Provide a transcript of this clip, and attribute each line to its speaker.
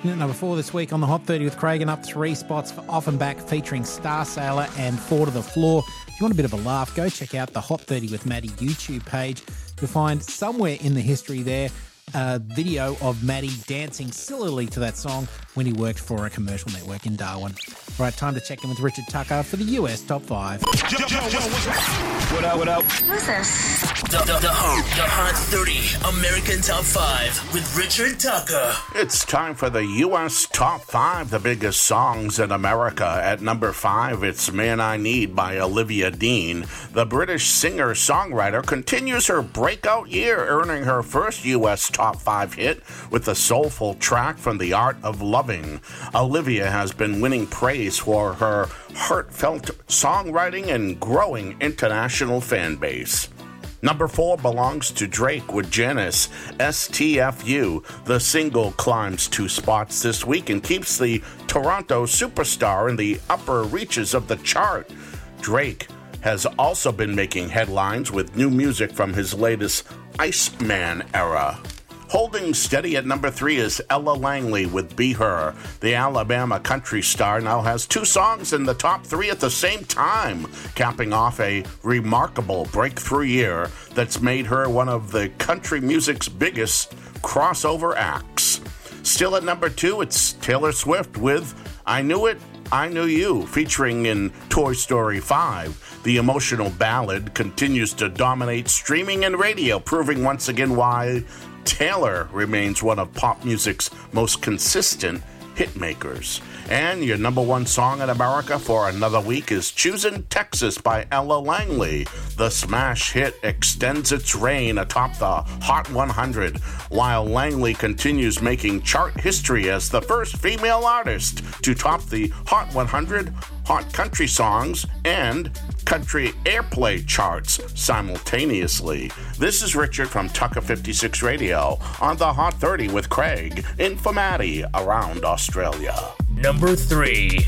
Speaker 1: At number 4 this week on the Hot 30 with Craig, and up 3 spots for Off and Back featuring Star Sailor and Four to the Floor. If you want a bit of a laugh, go check out the Hot 30 with Maddie YouTube page. You'll find somewhere in the history there a video of Maddie dancing sillily to that song when he worked for a commercial network in Darwin. All right, time to check in with Richard Tucker for the US Top 5.
Speaker 2: What up?
Speaker 3: Who's this?
Speaker 4: The Hot 30 American Top 5 with Richard Tucker.
Speaker 5: It's time for the U.S. Top 5, the biggest songs in America. At number 5, it's Man I Need by Olivia Dean. The British singer-songwriter continues her breakout year, earning her first U.S. Top 5 hit with the soulful track from The Art of Loving. Olivia has been winning praise for her heartfelt songwriting and growing international fan base. Number 4 belongs to Drake with Janice, STFU. The single climbs 2 spots this week and keeps the Toronto superstar in the upper reaches of the chart. Drake has also been making headlines with new music from his latest Iceman era. Holding steady at number 3 is Ella Langley with Be Her. The Alabama country star now has 2 songs in the top 3 at the same time, capping off a remarkable breakthrough year that's made her one of the country music's biggest crossover acts. Still at number 2, it's Taylor Swift with I Knew It, I Knew You, featuring in Toy Story 5. The emotional ballad continues to dominate streaming and radio, proving once again why Taylor remains one of pop music's most consistent hitmakers. And your number 1 song in America for another week is Choosing Texas by Ella Langley. The smash hit extends its reign atop the Hot 100, while Langley continues making chart history as the first female artist to top the Hot 100, Hot Country Songs, and Country Airplay charts simultaneously. This is Richard from Tucker 56 Radio on the Hot 30 with Craig in Formati around Australia.
Speaker 4: Number 3.